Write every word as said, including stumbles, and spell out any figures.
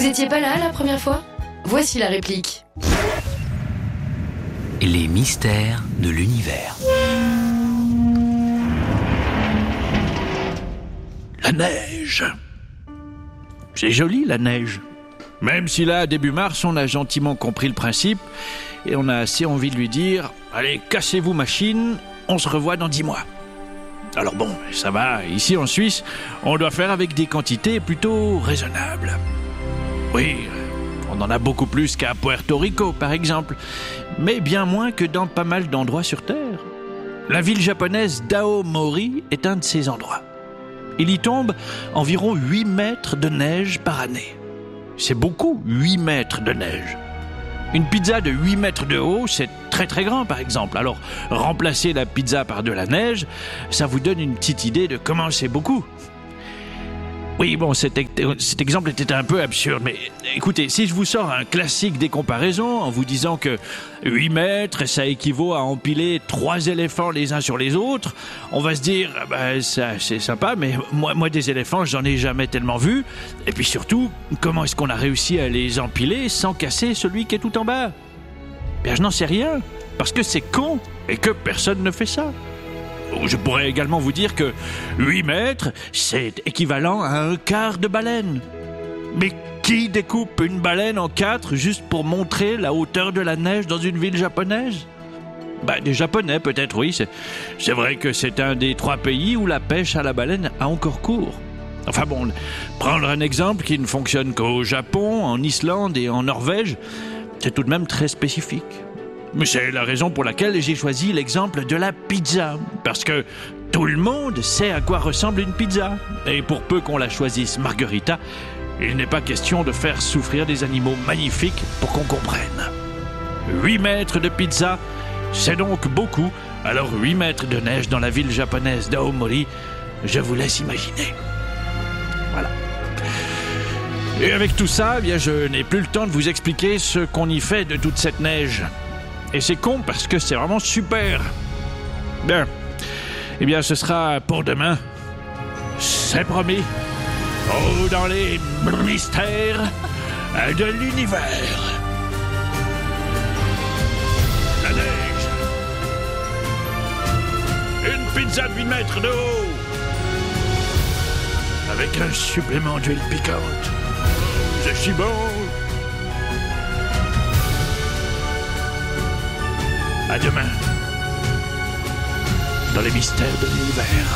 Vous étiez pas là la première fois? Voici la réplique. Les mystères de l'univers. La neige. C'est joli, la neige. Même si là, début mars, on a gentiment compris le principe et on a assez envie de lui dire « Allez, cassez-vous machine, on se revoit dans dix mois ». Alors bon, ça va, ici en Suisse, on doit faire avec des quantités plutôt raisonnables. Oui, on en a beaucoup plus qu'à Puerto Rico, par exemple, mais bien moins que dans pas mal d'endroits sur Terre. La ville japonaise d'Aomori est un de ces endroits. Il y tombe environ huit mètres de neige par année. C'est beaucoup, huit mètres de neige. Une pizza de huit mètres de haut, c'est très très grand par exemple. Alors, remplacer la pizza par de la neige, ça vous donne une petite idée de comment c'est beaucoup. Oui, bon, cet, cet exemple était un peu absurde, mais écoutez, si je vous sors un classique des comparaisons en vous disant que huit mètres, ça équivaut à empiler trois éléphants les uns sur les autres, on va se dire, bah, ça, c'est sympa, mais moi, moi des éléphants, j'en ai jamais tellement vu. Et puis surtout, comment est-ce qu'on a réussi à les empiler sans casser celui qui est tout en bas? Bien, je n'en sais rien, parce que c'est con et que personne ne fait ça. Je pourrais également vous dire que huit mètres, c'est équivalent à un quart de baleine. Mais qui découpe une baleine en quatre juste pour montrer la hauteur de la neige dans une ville japonaise? Bah, des Japonais peut-être, oui. C'est, c'est vrai que c'est un des trois pays où la pêche à la baleine a encore cours. Enfin bon, prendre un exemple qui ne fonctionne qu'au Japon, en Islande et en Norvège, c'est tout de même très spécifique. Mais c'est la raison pour laquelle j'ai choisi l'exemple de la pizza. Parce que tout le monde sait à quoi ressemble une pizza. Et pour peu qu'on la choisisse margarita, il n'est pas question de faire souffrir des animaux magnifiques pour qu'on comprenne. huit mètres de pizza, c'est donc beaucoup. Alors huit mètres de neige dans la ville japonaise d'Aomori, je vous laisse imaginer. Voilà. Et avec tout ça, eh bien, je n'ai plus le temps de vous expliquer ce qu'on y fait de toute cette neige. Et c'est con parce que c'est vraiment super. Bien. Eh bien, ce sera pour demain. C'est promis. Oh, dans les mystères de l'univers. La neige. Une pizza de huit mètres de haut. Avec un supplément d'huile piquante. C'est si bon. À demain, dans les mystères de l'univers.